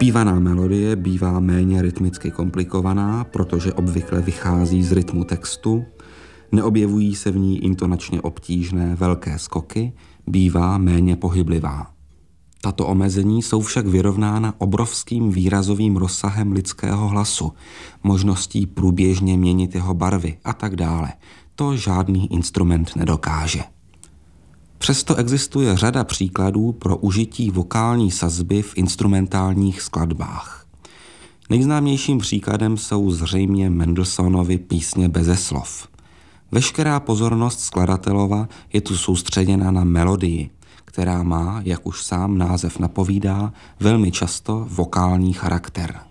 Zpívaná melodie bývá méně rytmicky komplikovaná, protože obvykle vychází z rytmu textu, neobjevují se v ní intonačně obtížné velké skoky, bývá méně pohyblivá. Tato omezení jsou však vyrovnána obrovským výrazovým rozsahem lidského hlasu, možností průběžně měnit jeho barvy a tak dále. To žádný instrument nedokáže. Přesto existuje řada příkladů pro užití vokální sazby v instrumentálních skladbách. Nejznámějším příkladem jsou zřejmě Mendelssohnovy písně beze slov. Veškerá pozornost skladatelova je tu soustředěna na melodii, která má, jak už sám název napovídá, velmi často vokální charakter.